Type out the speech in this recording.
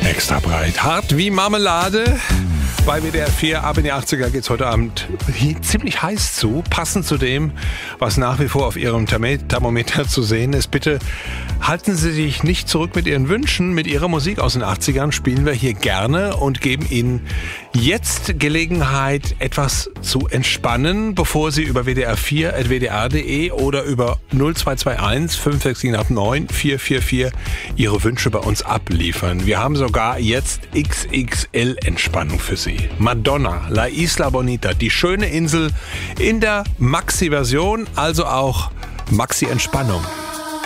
Extra breit, hart wie Marmelade. Bei WDR 4 ab in die 80er geht es heute Abend ziemlich heiß zu, passend zu dem, was nach wie vor auf Ihrem Thermometer zu sehen ist. Bitte halten Sie sich nicht zurück mit Ihren Wünschen. Mit Ihrer Musik aus den 80ern spielen wir hier gerne und geben Ihnen jetzt Gelegenheit, etwas zu entspannen, bevor Sie über wdr4.wdr.de oder über 0221 56789 444 Ihre Wünsche bei uns abliefern. Wir haben sogar jetzt XXL Entspannung für Sie. Madonna, La Isla Bonita, die schöne Insel in der Maxi-Version, also auch Maxi-Entspannung.